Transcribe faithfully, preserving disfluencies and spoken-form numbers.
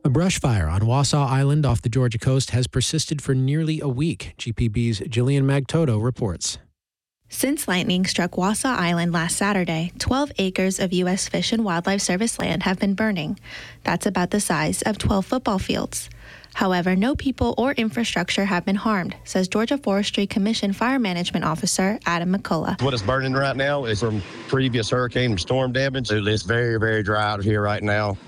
A brush fire on Wausau Island off the Georgia coast has persisted for nearly a week. G P B's Jillian Magtoto reports. Since lightning struck Wausau Island last Saturday, twelve acres of U S Fish and Wildlife Service land have been burning. That's about the size of twelve football fields. However, no people or infrastructure have been harmed, says Georgia Forestry Commission Fire Management Officer Adam McCullough. What is burning right now is from previous hurricane and storm damage. It's very, very dry out here right now.